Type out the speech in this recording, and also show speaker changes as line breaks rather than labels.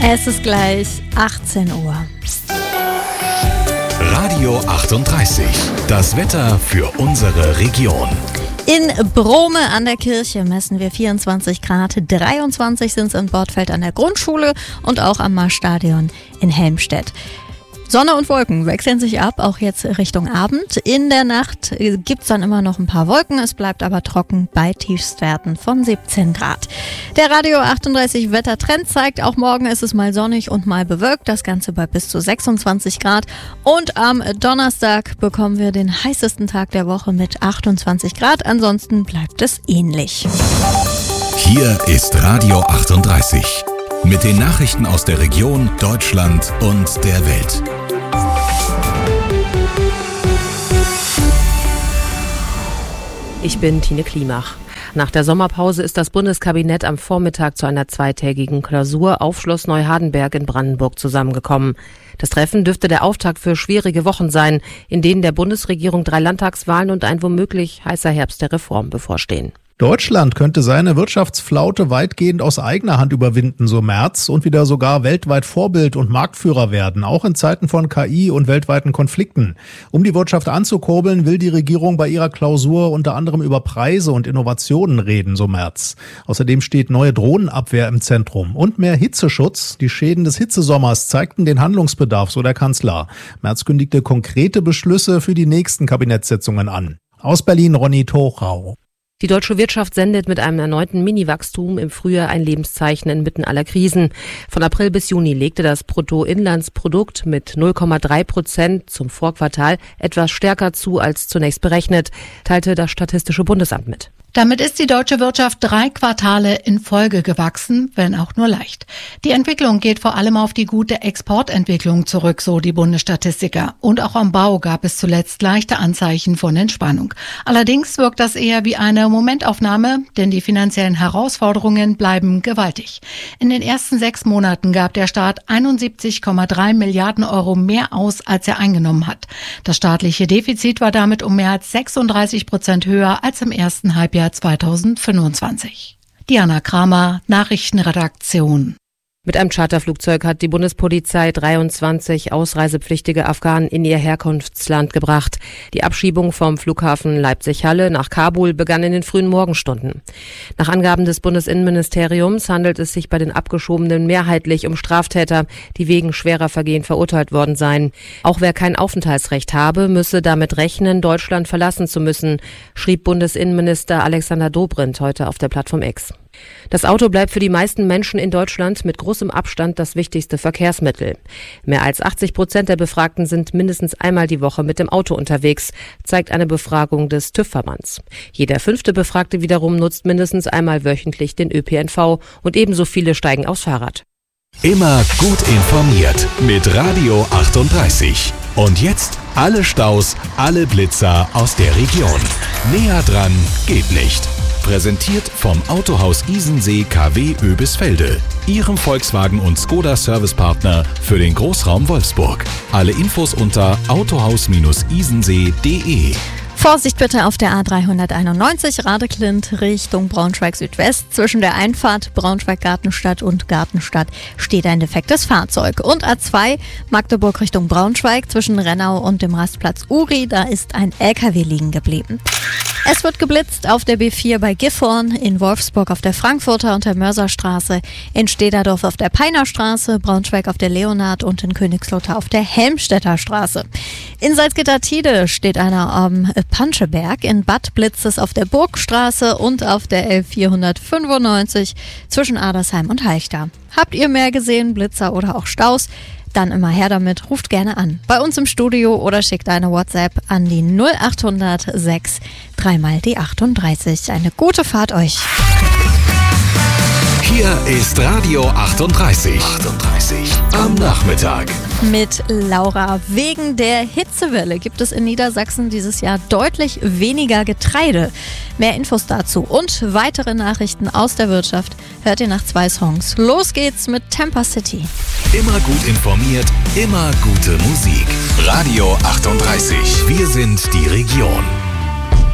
Es ist gleich 18 Uhr.
Radio 38, das Wetter für unsere Region.
In Brome an der Kirche messen wir 24 Grad, 23 sind es in Bortfeld an der Grundschule und auch am Marstadion in Helmstedt. Sonne und Wolken wechseln sich ab, auch jetzt Richtung Abend. In der Nacht gibt's dann immer noch ein paar Wolken, es bleibt aber trocken bei Tiefstwerten von 17 Grad. Der Radio 38 Wettertrend zeigt, auch morgen ist es mal sonnig und mal bewölkt, das Ganze bei bis zu 26 Grad. Und am Donnerstag bekommen wir den heißesten Tag der Woche mit 28 Grad, ansonsten bleibt es ähnlich.
Hier ist Radio 38 mit den Nachrichten aus der Region, Deutschland und der Welt.
Ich bin Tine Klimach. Nach der Sommerpause ist das Bundeskabinett am Vormittag zu einer zweitägigen Klausur auf Schloss Neuhardenberg in Brandenburg zusammengekommen. Das Treffen dürfte der Auftakt für schwierige Wochen sein, in denen der Bundesregierung 3 Landtagswahlen und ein womöglich heißer Herbst der Reform bevorstehen.
Deutschland könnte seine Wirtschaftsflaute weitgehend aus eigener Hand überwinden, so Merz, und wieder sogar weltweit Vorbild und Marktführer werden, auch in Zeiten von KI und weltweiten Konflikten. Um die Wirtschaft anzukurbeln, will die Regierung bei ihrer Klausur unter anderem über Preise und Innovationen reden, so Merz. Außerdem steht neue Drohnenabwehr im Zentrum und mehr Hitzeschutz. Die Schäden des Hitzesommers zeigten den Handlungsbedarf, so der Kanzler. Merz kündigte konkrete Beschlüsse für die nächsten Kabinettssitzungen an. Aus Berlin Ronny Tochau.
Die deutsche Wirtschaft sendet mit einem erneuten Mini-Wachstum im Frühjahr ein Lebenszeichen inmitten aller Krisen. Von April bis Juni legte das Bruttoinlandsprodukt mit 0,3% zum Vorquartal etwas stärker zu als zunächst berechnet, teilte das Statistische Bundesamt mit.
Damit ist die deutsche Wirtschaft 3 Quartale in Folge gewachsen, wenn auch nur leicht. Die Entwicklung geht vor allem auf die gute Exportentwicklung zurück, so die Bundesstatistiker. Und auch am Bau gab es zuletzt leichte Anzeichen von Entspannung. Allerdings wirkt das eher wie eine Momentaufnahme, denn die finanziellen Herausforderungen bleiben gewaltig. In den ersten 6 Monaten gab der Staat 71,3 Milliarden Euro mehr aus, als er eingenommen hat. Das staatliche Defizit war damit um mehr als 36% höher als im ersten Halbjahr 2025. Diana Kramer, Nachrichtenredaktion.
Mit einem Charterflugzeug hat die Bundespolizei 23 ausreisepflichtige Afghanen in ihr Herkunftsland gebracht. Die Abschiebung vom Flughafen Leipzig-Halle nach Kabul begann in den frühen Morgenstunden. Nach Angaben des Bundesinnenministeriums handelt es sich bei den Abgeschobenen mehrheitlich um Straftäter, die wegen schwerer Vergehen verurteilt worden seien. Auch wer kein Aufenthaltsrecht habe, müsse damit rechnen, Deutschland verlassen zu müssen, schrieb Bundesinnenminister Alexander Dobrindt heute auf der Plattform X. Das Auto bleibt für die meisten Menschen in Deutschland mit großem Abstand das wichtigste Verkehrsmittel. Mehr als 80% der Befragten sind mindestens einmal die Woche mit dem Auto unterwegs, zeigt eine Befragung des TÜV-Verbands. Jeder 5. Befragte wiederum nutzt mindestens einmal wöchentlich den ÖPNV und ebenso viele steigen aufs Fahrrad.
Immer gut informiert mit Radio 38. Und jetzt alle Staus, alle Blitzer aus der Region. Näher dran geht nicht. Präsentiert vom Autohaus Isensee KW Oebisfelde, Ihrem Volkswagen- und Skoda-Servicepartner für den Großraum Wolfsburg. Alle Infos unter autohaus-isensee.de.
Vorsicht bitte auf der A391 Radeklint Richtung Braunschweig Südwest. Zwischen der Einfahrt Braunschweig-Gartenstadt und Gartenstadt steht ein defektes Fahrzeug. Und A2 Magdeburg Richtung Braunschweig zwischen Rennau und dem Rastplatz Uri, da ist ein LKW liegen geblieben. Es wird geblitzt auf der B4 bei Gifhorn, in Wolfsburg auf der Frankfurter und der Mörserstraße, in Stederdorf auf der Peinerstraße, Braunschweig auf der Leonhard und in Königslutter auf der Helmstedter Straße. In Salzgitter-Tiede steht einer am Panscheberg, in Bad blitzt es auf der Burgstraße und auf der L495 zwischen Adersheim und Halchta. Habt ihr mehr gesehen, Blitzer oder auch Staus? Dann immer her damit, ruft gerne an. Bei uns im Studio oder schickt eine WhatsApp an die 0800 6 3 mal die 38. Eine gute Fahrt euch.
Hier ist Radio 38 am Nachmittag.
Mit Laura. Wegen der Hitzewelle gibt es in Niedersachsen dieses Jahr deutlich weniger Getreide. Mehr Infos dazu und weitere Nachrichten aus der Wirtschaft hört ihr nach 2 Songs. Los geht's mit Tampa City.
Immer gut informiert, immer gute Musik. Radio 38. Wir sind die Region.